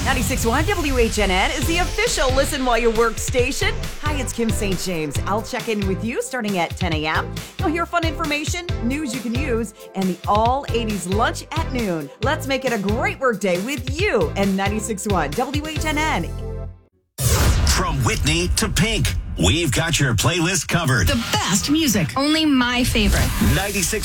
96.1 WHNN is the official Listen While You Work station. Hi, it's Kim St. James. I'll check in with you starting at 10 a.m. You'll hear fun information, news you can use, and the all-80s lunch at noon. Let's make it a great work day with you and 96.1 WHNN. From Whitney to Pink, we've got your playlist covered. The best music, only my favorite. 96.1